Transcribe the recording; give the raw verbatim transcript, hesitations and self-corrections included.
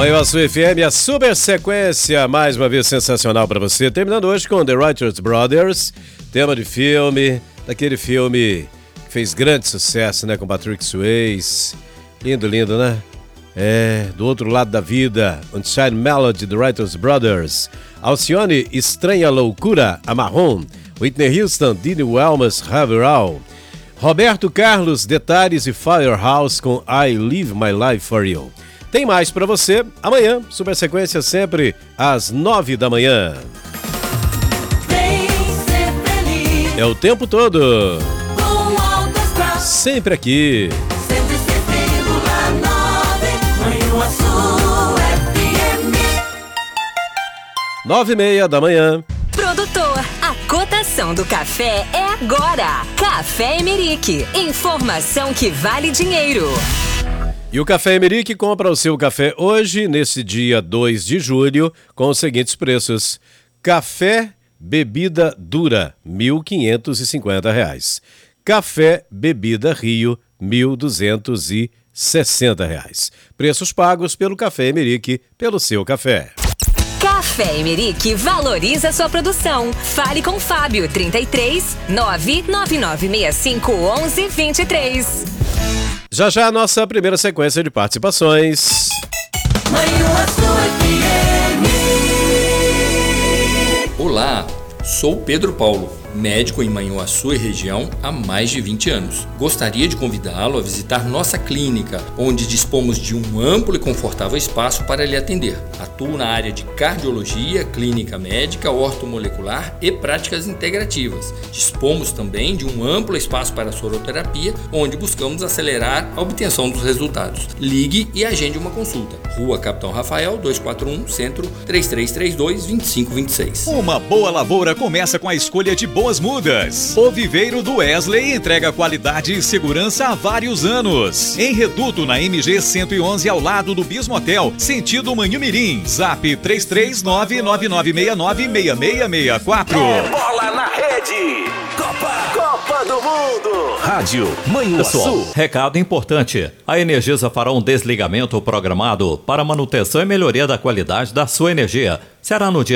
Manhuaçu F M, a super sequência, mais uma vez sensacional para você. Terminando hoje com The Wrights Brothers, tema de filme, daquele filme que fez grande sucesso, né, com Patrick Swayze. Lindo, lindo, né? É, Do Outro Lado da Vida, Unchained Melody, The Wrights Brothers. Alcione, Estranha Loucura, Amarron. Whitney Houston, Dini Welmas, Have It All. Roberto Carlos, Detalhes e Firehouse com I Live My Life For You. Tem mais pra você amanhã, super sequência sempre às nove da manhã. É o tempo todo. Sempre aqui. Nove e meia da manhã. Produtor, a cotação do café é agora. Café Emerick, informação que vale dinheiro. E o Café Emerick compra o seu café hoje, nesse dia dois de julho, com os seguintes preços. Café Bebida Dura, mil quinhentos e cinquenta reais. Café Bebida Rio, mil duzentos e sessenta reais. Preços pagos pelo Café Emerick, pelo seu café. Café Emerick valoriza sua produção. Fale com Fábio, trinta e três, nove nove nove seis cinco, onze, vinte e três. Já já a nossa primeira sequência de participações. Manhuaçu F M. Olá, sou Pedro Paulo, médico em Manhuaçu e região há mais de vinte anos. Gostaria de convidá-lo a visitar nossa clínica, onde dispomos de um amplo e confortável espaço para lhe atender. Atuo na área de cardiologia, clínica médica, ortomolecular e práticas integrativas. Dispomos também de um amplo espaço para soroterapia, onde buscamos acelerar a obtenção dos resultados. Ligue e agende uma consulta. Rua Capitão Rafael, duzentos e quarenta e um, Centro, três três três dois, dois cinco dois seis. Uma boa lavoura começa com a escolha de boas mudas. O Viveiro do Wesley entrega qualidade e segurança há vários anos. Em Reduto, na M G cento e onze, ao lado do Bismotel, sentido Manhumirim. Zap três três nove, nove nove seis nove, seis seis seis quatro. É bola na rede. Copa, Copa do Mundo. Rádio Manhuaçu. Pessoal, recado importante. A Energisa fará um desligamento programado para manutenção e melhoria da qualidade da sua energia. Será no dia